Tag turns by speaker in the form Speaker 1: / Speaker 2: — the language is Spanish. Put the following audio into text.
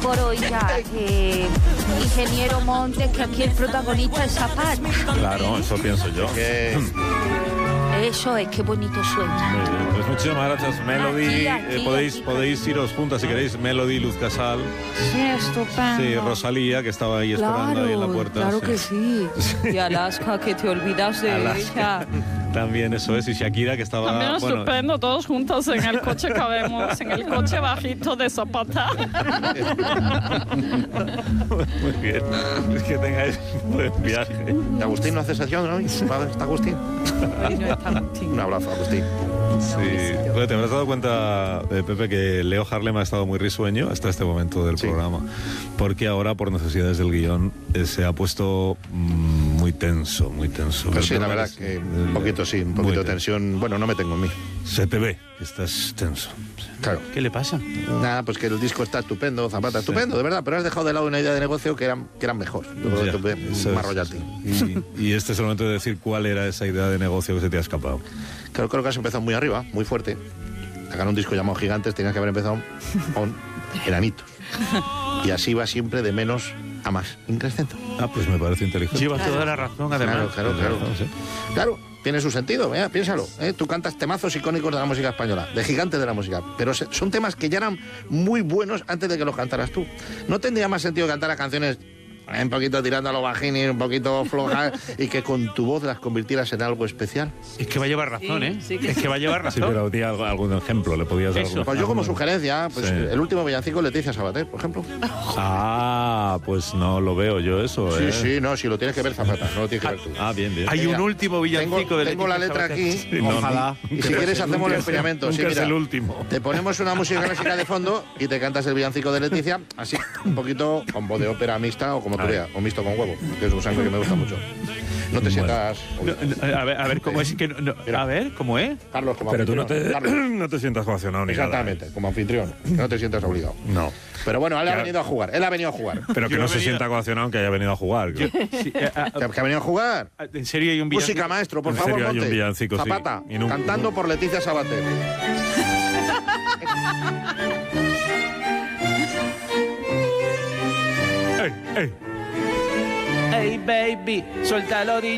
Speaker 1: por hoy ya, ingeniero Montes, que aquí el protagonista es Zapata.
Speaker 2: Claro, eso pienso yo.
Speaker 1: Eso es, qué bonito sueño.
Speaker 2: Pues muchísimas gracias, Melody. Podéis iros juntas si queréis. Melody, Luz Casal.
Speaker 1: Sí, estupendo.
Speaker 2: Sí, Rosalía, que estaba ahí esperando ahí en la puerta.
Speaker 1: Claro que sí. Y Alaska, que te olvidas de ella.
Speaker 2: También eso es. Y Shakira, que estaba...
Speaker 3: También estupendo, todos juntos en el coche cabemos, en el coche bajito de Zapata.
Speaker 2: Muy bien. Es que tengáis un buen viaje.
Speaker 4: Agustín no hace sesión hoy. ¿Está Agustín? Un abrazo, Agustín.
Speaker 2: Sí. Bueno, te habrás dado cuenta, Pepe, que Leo Harlem ha estado muy risueño hasta este momento del programa, porque ahora, por necesidades del guión, se ha puesto muy tenso, muy tenso.
Speaker 4: Pues sí, la verdad que un poquito de tensión. Bueno, no me tengo en mí.
Speaker 2: Se te ve, estás tenso.
Speaker 4: Claro.
Speaker 5: ¿Qué le pasa?
Speaker 4: Nada, pues que el disco está estupendo, Zapata, estupendo, de verdad, pero has dejado de lado una idea de negocio que eran mejor. Más royalty.
Speaker 2: Y este es el momento de decir cuál era esa idea de negocio que se te ha escapado.
Speaker 4: Creo que has empezado muy arriba, muy fuerte. Sacar un disco llamado Gigantes, tenías que haber empezado con enanitos. Y así va siempre de menos a más, increciendo.
Speaker 2: Pues me parece inteligente.
Speaker 5: Lleva toda la razón, además.
Speaker 4: Claro, tiene su sentido, piénsalo. Tú cantas temazos icónicos de la música española, de gigantes de la música, pero son temas que ya eran muy buenos antes de que los cantaras tú. ¿No tendría más sentido cantar a canciones un poquito tirando a lo bajini, un poquito flojas, y que con tu voz las convirtieras en algo especial?
Speaker 5: Es que va a llevar razón,
Speaker 3: Sí,
Speaker 5: es que va a llevar razón.
Speaker 2: Sí, pero di algún ejemplo, le podías dar algún...
Speaker 4: Pues yo como sugerencia, el último villancico, Leticia Sabater, por ejemplo.
Speaker 2: Pues no lo veo yo eso,
Speaker 4: Sí, no, si lo tienes que ver, Zapata, no lo tienes que ver tú.
Speaker 2: Bien.
Speaker 5: Hay un último villancico de
Speaker 4: Tengo la letra aquí,
Speaker 2: Sí,
Speaker 4: ojalá. Y si quieres hacemos el experimento.
Speaker 2: Nunca es el último.
Speaker 4: Te ponemos una música clásica de fondo y te cantas el villancico de Leticia, así, un poquito con voz de ópera mixta o como tú veas, o mixto con huevo, que es un sangre que me gusta mucho. No te sientas...
Speaker 5: A ver, ¿cómo es? A ver, ¿cómo es?
Speaker 4: Carlos, como
Speaker 2: Pero tú
Speaker 4: anfitrión.
Speaker 2: no te sientas coaccionado ni
Speaker 4: Exactamente, como anfitrión. Que no te sientas obligado.
Speaker 2: No.
Speaker 4: Pero bueno, él ha venido a jugar.
Speaker 2: Pero que no se sienta coaccionado aunque haya venido a jugar.
Speaker 4: ¿Que ha venido a jugar?
Speaker 5: ¿En serio hay un villancico?
Speaker 4: Música, maestro, por
Speaker 2: En
Speaker 4: favor,
Speaker 2: serio hay un
Speaker 4: ponte.
Speaker 2: villancico, sí.
Speaker 4: Zapata,
Speaker 2: Y no-
Speaker 4: cantando por Leticia Sabater.
Speaker 2: ¡Ey!
Speaker 5: Hey baby, suéltalo,